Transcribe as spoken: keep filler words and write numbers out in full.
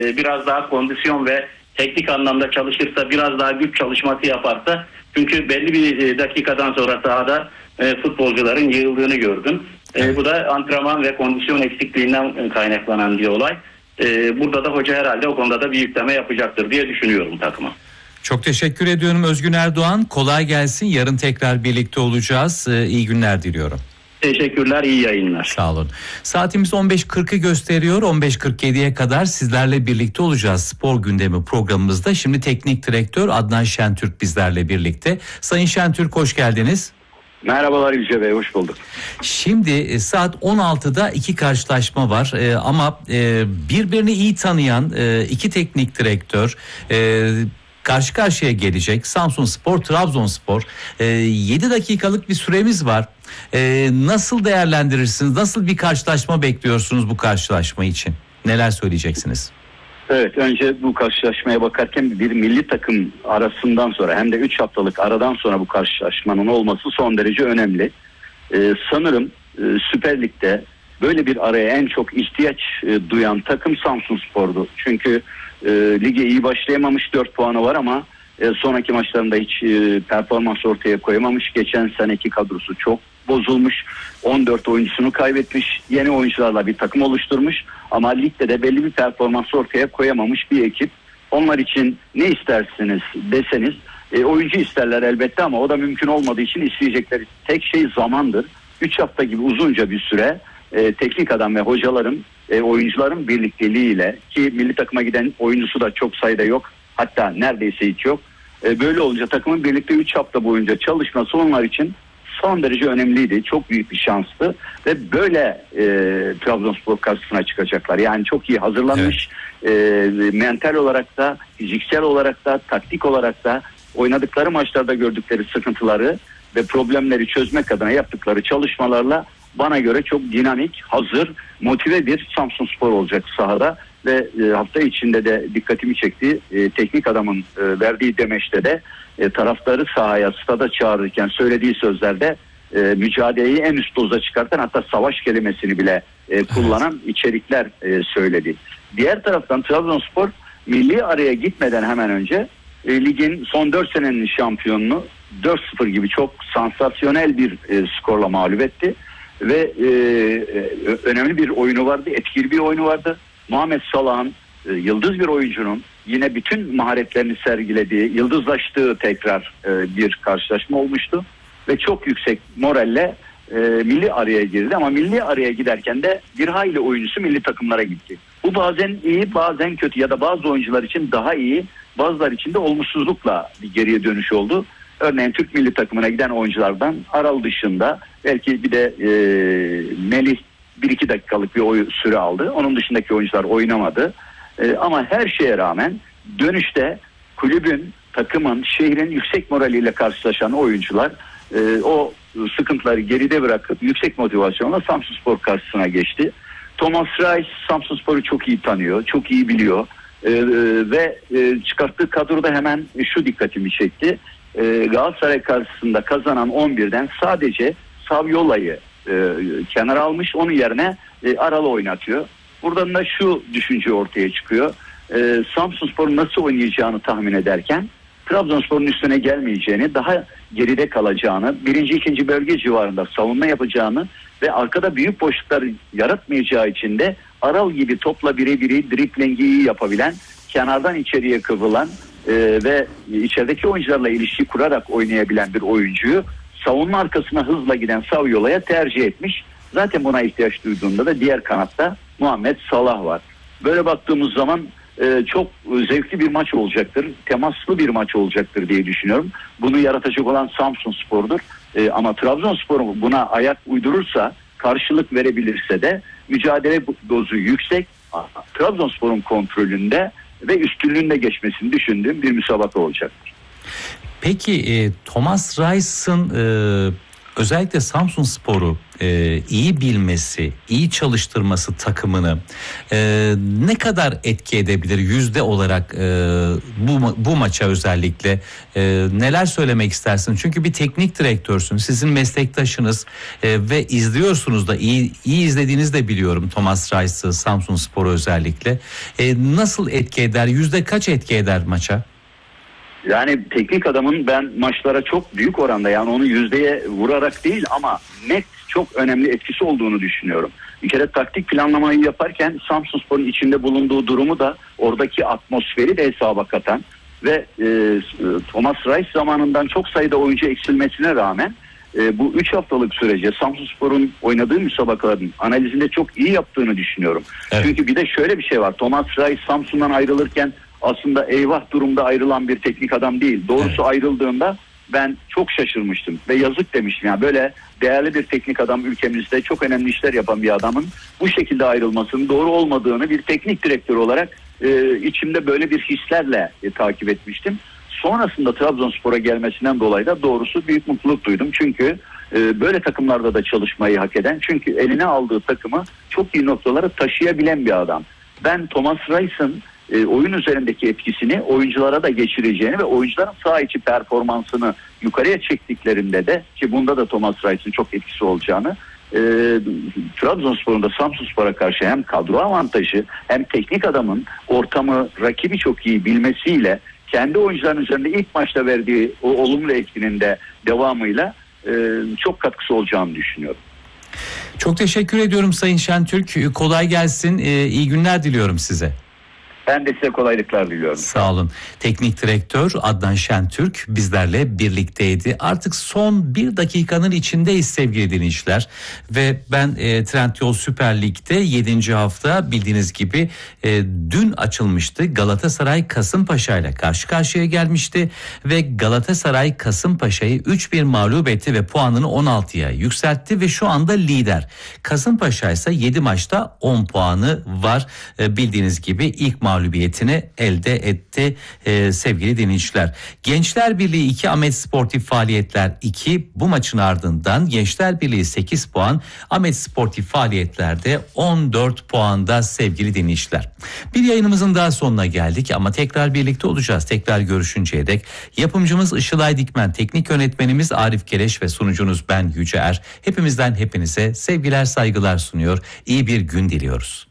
e, biraz daha kondisyon ve teknik anlamda çalışırsa, biraz daha güç çalışması yaparsa, çünkü belli bir e, dakikadan sonra sahada e, futbolcuların yığıldığını gördüm. E, Evet. bu da antrenman ve kondisyon eksikliğinden kaynaklanan bir olay. E, burada da hoca herhalde o konuda da bir yükleme yapacaktır diye düşünüyorum takıma. Çok teşekkür ediyorum Özgün Erdoğan. Kolay gelsin. Yarın tekrar birlikte olacağız. Ee, iyi günler diliyorum. Teşekkürler, iyi yayınlar. Sağ olun. Saatimiz on beş kırkı gösteriyor. on beş kırk yediye kadar sizlerle birlikte olacağız spor gündemi programımızda. Şimdi teknik direktör Adnan Şentürk bizlerle birlikte. Sayın Şentürk, hoş geldiniz. Merhabalar Yüce Bey, hoş bulduk. Şimdi saat on altıda iki karşılaşma var ee, ama e, birbirini iyi tanıyan e, iki teknik direktör e, karşı karşıya gelecek. Samsunspor, Trabzonspor. E, yedi dakikalık bir süremiz var. E, nasıl değerlendirirsiniz? Nasıl bir karşılaşma bekliyorsunuz bu karşılaşma için? Neler söyleyeceksiniz? Evet, önce bu karşılaşmaya bakarken bir milli takım arasından sonra, hem de üç haftalık aradan sonra bu karşılaşmanın olması son derece önemli. Ee, sanırım e, Süper Lig'de böyle bir araya en çok ihtiyaç e, duyan takım Samsunspor'du. Çünkü e, lige iyi başlayamamış, dört puanı var ama e, sonraki maçlarında hiç e, performans ortaya koyamamış. Geçen seneki kadrosu çok bozulmuş. on dört oyuncusunu kaybetmiş. Yeni oyuncularla bir takım oluşturmuş. Ama ligde de belli bir performans ortaya koyamamış bir ekip. Onlar için ne istersiniz deseniz e, oyuncu isterler elbette, ama o da mümkün olmadığı için isteyecekleri tek şey zamandır. üç hafta gibi uzunca bir süre e, teknik adam ve hocaların, e, oyuncuların birlikteliğiyle, ki milli takıma giden oyuncusu da çok sayıda yok. Hatta neredeyse hiç yok. E, böyle olunca takımın birlikte üç hafta boyunca çalışması onlar için son derece önemliydi. Çok büyük bir şanstı ve böyle e, Trabzonspor karşısına çıkacaklar. Yani çok iyi hazırlanmış, evet. e, mental olarak da, fiziksel olarak da, taktik olarak da oynadıkları maçlarda gördükleri sıkıntıları ve problemleri çözmek adına yaptıkları çalışmalarla bana göre çok dinamik, hazır, motive bir Samsunspor olacak sahada. Ve e, hafta içinde de dikkatimi çekti. E, teknik adamın e, verdiği demeçte de e, taraftarı sahaya, stada çağırırken söylediği sözlerde e, mücadeleyi en üst doza çıkartan, hatta savaş kelimesini bile e, kullanan evet. içerikler e, söyledi. Diğer taraftan Trabzonspor milli araya gitmeden hemen önce e, ligin son dört senenin şampiyonunu dört sıfır gibi çok sansasyonel bir e, skorla mağlup etti. Ve e, e, önemli bir oyunu vardı, etkili bir oyunu vardı. Muhammed Salah'ın, e, yıldız bir oyuncunun yine bütün maharetlerini sergilediği, yıldızlaştığı tekrar e, bir karşılaşma olmuştu. Ve çok yüksek moralle e, milli araya girdi, ama milli araya giderken de bir hayli oyuncusu milli takımlara gitti. Bu bazen iyi, bazen kötü, ya da bazı oyuncular için daha iyi, bazıları için de olumsuzlukla bir geriye dönüş oldu. Örneğin Türk milli takımına giden oyunculardan Aral dışında belki bir de e, Melih bir iki dakikalık bir oy süre aldı. Onun dışındaki oyuncular oynamadı. E, ama her şeye rağmen dönüşte kulübün, takımın, şehrin yüksek moraliyle karşılaşan oyuncular e, o sıkıntıları geride bırakıp yüksek motivasyonla Samsunspor karşısına geçti. Thomas Reis Samsunspor'u çok iyi tanıyor, çok iyi biliyor. E, e, ve e, çıkarttığı kadroda hemen şu dikkatimi çekti. E, Galatasaray karşısında kazanan on birden sadece Saviola'yı e, kenara almış, onun yerine e, Aral'ı oynatıyor. Buradan da şu düşünce ortaya çıkıyor. E, Samsunspor'un nasıl oynayacağını tahmin ederken Trabzonspor'un üstüne gelmeyeceğini, daha geride kalacağını, birinci ikinci bölge civarında savunma yapacağını ve arkada büyük boşluklar yaratmayacağı için de Aral gibi topla birebiri driplingi iyi yapabilen, kenardan içeriye kıvrılan e, ve içerideki oyuncularla ilişki kurarak oynayabilen bir oyuncuyu savunma arkasına hızla giden Saviola'ya tercih etmiş. Zaten buna ihtiyaç duyduğunda da diğer kanatta Muhammed Salah var. Böyle baktığımız zaman e, çok zevkli bir maç olacaktır. Temaslı bir maç olacaktır diye düşünüyorum. Bunu yaratacak olan Samsunspor'dur. E, ama Trabzonspor buna ayak uydurursa, karşılık verebilirse de mücadele dozu yüksek. Trabzonspor'un kontrolünde ve üstünlüğünde geçmesini düşündüğüm bir müsabaka olacaktır. Peki e, Thomas Reis'in e, özellikle Samsunspor'u e, iyi bilmesi, iyi çalıştırması takımını e, ne kadar etki edebilir yüzde olarak e, bu ma- bu maça özellikle e, neler söylemek istersin? Çünkü bir teknik direktörsün, sizin meslektaşınız e, ve izliyorsunuz da iyi iyi izlediğinizi de biliyorum Thomas Reis'ı, Samsunspor'u özellikle. E, nasıl etki eder? Yüzde kaç etki eder maça? Yani teknik adamın ben maçlara çok büyük oranda, yani onu yüzdeye vurarak değil ama net çok önemli etkisi olduğunu düşünüyorum. Bir kere taktik planlamayı yaparken Samsunspor'un içinde bulunduğu durumu da, oradaki atmosferi de hesaba katan ve e, Thomas Reis zamanından çok sayıda oyuncu eksilmesine rağmen e, bu üç haftalık sürece Samsunspor'un oynadığı müsabakaların analizinde çok iyi yaptığını düşünüyorum. Evet. Çünkü bir de şöyle bir şey var. Thomas Reis Samsun'dan ayrılırken aslında eyvah durumda ayrılan bir teknik adam değil. Doğrusu evet. Ayrıldığında ben çok şaşırmıştım ve yazık demiştim. Yani böyle değerli bir teknik adam, ülkemizde çok önemli işler yapan bir adamın bu şekilde ayrılmasının doğru olmadığını bir teknik direktör olarak e, içimde böyle bir hislerle e, takip etmiştim. Sonrasında Trabzonspor'a gelmesinden dolayı da doğrusu büyük mutluluk duydum. Çünkü e, böyle takımlarda da çalışmayı hak eden, çünkü eline aldığı takımı çok iyi noktalara taşıyabilen bir adam. Ben Thomas Reis'in E, oyun üzerindeki etkisini oyunculara da geçireceğini ve oyuncuların saha içi performansını yukarıya çektiklerinde de, ki bunda da Thomas Reis'in çok etkisi olacağını, e, Trabzonspor'un da Samsunspor'a karşı hem kadro avantajı hem teknik adamın ortamı, rakibi çok iyi bilmesiyle kendi oyuncuların üzerinde ilk maçta verdiği o olumlu etkinin de devamıyla e, çok katkısı olacağını düşünüyorum. Çok teşekkür ediyorum Sayın Şentürk. Kolay gelsin. E, iyi günler diliyorum size. Ben de size kolaylıklar diliyorum. Sağ olun. Teknik direktör Adnan Şentürk bizlerle birlikteydi. Artık son bir dakikanın içindeyiz sevgili dinleyiciler. Ve ben e, Trendyol Süper Lig'de yedinci hafta bildiğiniz gibi e, dün açılmıştı. Galatasaray Kasımpaşa ile karşı karşıya gelmişti. Ve Galatasaray Kasımpaşa'yı üç bir mağlup etti ve puanını on altıya yükseltti ve şu anda lider. Kasımpaşa ise yedi maçta on puanı var. E, bildiğiniz gibi ilk mağlubiyetini elde etti ee, sevgili dinleyiciler. Gençler Birliği iki, Ahmet Sportif Faaliyetler iki. Bu maçın ardından Gençler Birliği sekiz puan, Ahmet Sportif Faaliyetlerde on dört puanda sevgili dinleyiciler. Bir yayınımızın daha sonuna geldik ama tekrar birlikte olacağız. Tekrar görüşünceye dek yapımcımız Işılay Dikmen, teknik yönetmenimiz Arif Keleş ve sunucunuz ben Yüce Er. Hepimizden hepinize sevgiler, saygılar sunuyor. İyi bir gün diliyoruz.